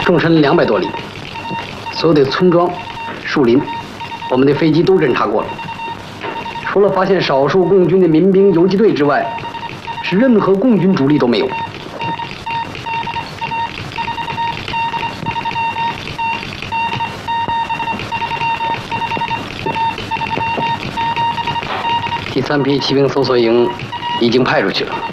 纵深200多里，所有的村庄、树林，我们的飞机都侦察过了。除了发现少数共军的民兵游击队之外，是任何共军主力都没有。第3批骑兵搜索营已经派出去了。